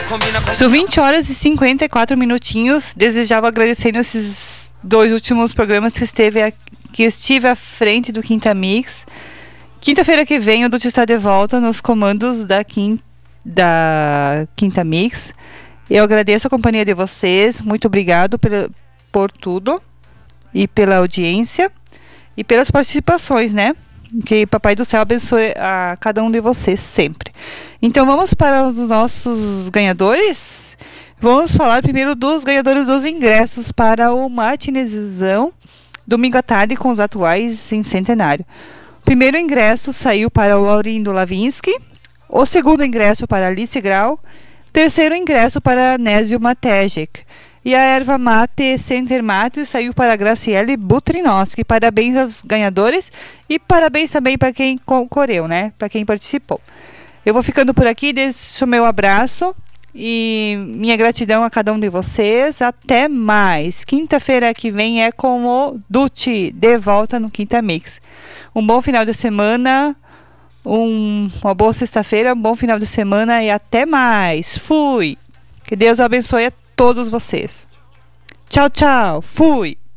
São 20 horas e 54 minutinhos. Desejava agradecer nesses 2 últimos programas que estive à frente do Quinta Mix. Quinta-feira que vem o Duty está de volta nos comandos da Quinta Mix. Eu agradeço a companhia de vocês. Muito obrigado por tudo e pela audiência e pelas participações, né? Que Papai do Céu abençoe a cada um de vocês sempre. Então vamos para os nossos ganhadores. Vamos falar primeiro dos ganhadores dos ingressos para o Matinezão domingo à tarde com os atuais em Centenário. O primeiro ingresso saiu para o Laurindo Lavinsky, o segundo ingresso para Alice Grau, o terceiro ingresso para Nésio Matejek. E a erva mate Center Mate saiu para Graciele Butrinoski. Parabéns aos ganhadores e parabéns também para quem concorreu, né? Para quem participou. Eu vou ficando por aqui, deixo meu abraço e minha gratidão a cada um de vocês. Até mais. Quinta-feira que vem é com o Duty de volta no Quinta Mix. Um bom final de semana, uma boa sexta-feira, um bom final de semana e até mais. Fui! Que Deus abençoe a todos vocês. Tchau, tchau. Fui!